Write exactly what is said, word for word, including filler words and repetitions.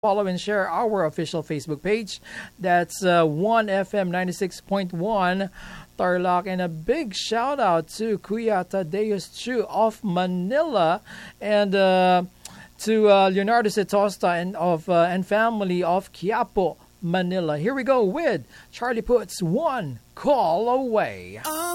follow and share our official Facebook page. That's uh, one F M ninety-six point one Tarlac. And a big shout out to Kuya Tadeus Chu of Manila, and uh, to uh, Leonardo Setosta and of uh, and family of Quiapo, Manila. Here we go with Charlie Puth's One Call Away.